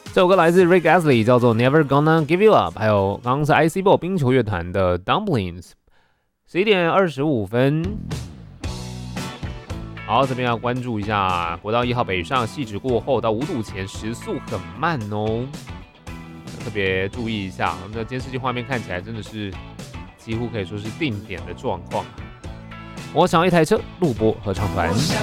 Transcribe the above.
这首歌来自 Rick Astley， 叫做 Never Gonna Give You Up， 还有刚刚是 IC BO 冰球乐团的 Dumplings。11点25分。好，这边要关注一下国道1号北上汐止过后到五堵前时速很慢哦，特别注意一下。那监视器画面看起来真的是几乎可以说是定点的状况。我想要一台车，录播合唱团。